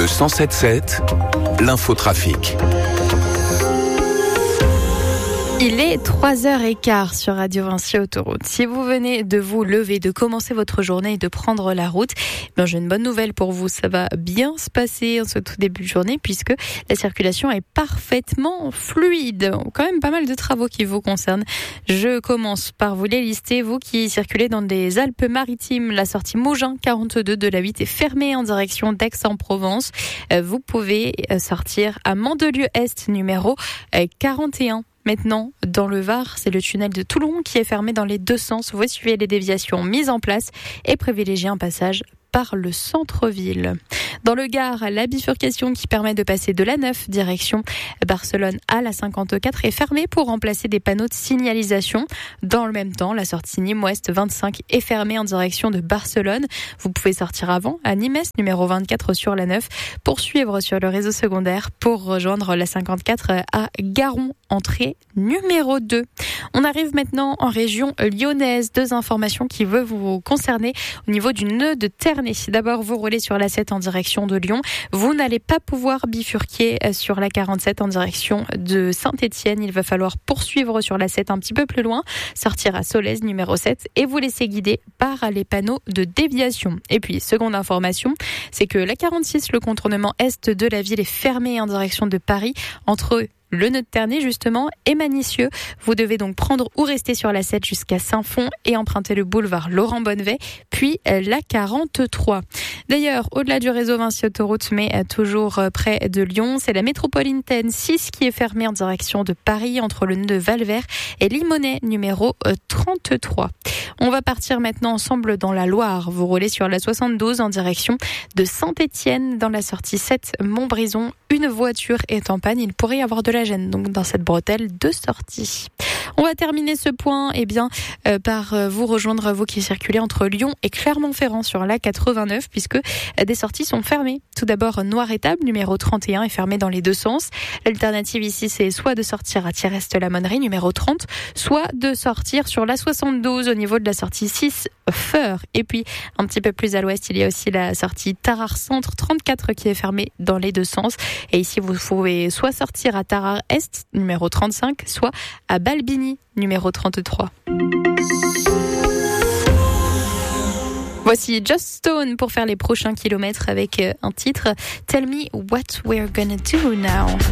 107.7, l'infotrafic. Il est 3h15 sur Radio Vinci Autoroute. Si vous venez de vous lever, de commencer votre journée et de prendre la route, j'ai une bonne nouvelle pour vous. Ça va bien se passer en ce tout début de journée puisque la circulation est parfaitement fluide. Quand même pas mal de travaux qui vous concernent. Je commence par vous les lister. Vous qui circulez dans des Alpes-Maritimes, la sortie Mougins 42 de la 8 est fermée en direction d'Aix-en-Provence. Vous pouvez sortir à Mandelieu-Est numéro 41. Maintenant, dans le Var, c'est le tunnel de Toulon qui est fermé dans les deux sens. Vous suivez les déviations mises en place et privilégiez un passage par le centre-ville. Dans le Gard, la bifurcation qui permet de passer de la 9 direction Barcelone à la 54 est fermée pour remplacer des panneaux de signalisation. Dans le même temps, la sortie Nîmes-Ouest 25 est fermée en direction de Barcelone. Vous pouvez sortir avant à Nîmes-Est numéro 24 sur la 9, poursuivre sur le réseau secondaire pour rejoindre la 54 à Garon, entrée numéro 2. On arrive maintenant en région lyonnaise. Deux informations qui veulent vous concerner au niveau du nœud de Ternay. D'abord, vous roulez sur la 7 en direction de Lyon. Vous n'allez pas pouvoir bifurquer sur la 47 en direction de Saint-Étienne. Il va falloir poursuivre sur la 7 un petit peu plus loin, sortir à Solèze numéro 7 et vous laisser guider par les panneaux de déviation. Et puis, seconde information, c'est que la 46, le contournement est de la ville est fermé en direction de Paris entre le nœud de Ternay, justement, est Manicieux. Vous devez donc prendre ou rester sur la 7 jusqu'à Saint-Fond et emprunter le boulevard Laurent Bonnevet, puis la 43. D'ailleurs, au-delà du réseau Vinci Autoroute, mais toujours près de Lyon, c'est la métropolitaine 6 qui est fermée en direction de Paris entre le nœud de Valvert et Limonest numéro 33. On va partir maintenant ensemble dans la Loire. Vous roulez sur la 72 en direction de Saint-Étienne dans la sortie 7 Montbrison. Une voiture est en panne. Il pourrait y avoir de la gêne donc dans cette bretelle de sortie. On va terminer ce point par vous rejoindre, vous qui circulez entre Lyon et Clermont-Ferrand sur la 89 puisque des sorties sont fermées. Tout d'abord, Noiretable numéro 31 est fermé dans les deux sens. L'alternative ici, c'est soit de sortir à Thierrest-la-Monnerie numéro 30, soit de sortir sur la 72 au niveau de la sortie 6 Feur. Et puis, un petit peu plus à l'ouest, il y a aussi la sortie Tarare Centre 34 qui est fermée dans les deux sens. Et ici, vous pouvez soit sortir à Tarare Est numéro 35, soit à Balbini numéro 33. Voici Just Stone pour faire les prochains kilomètres avec un titre Tell Me What We're Gonna Do Now.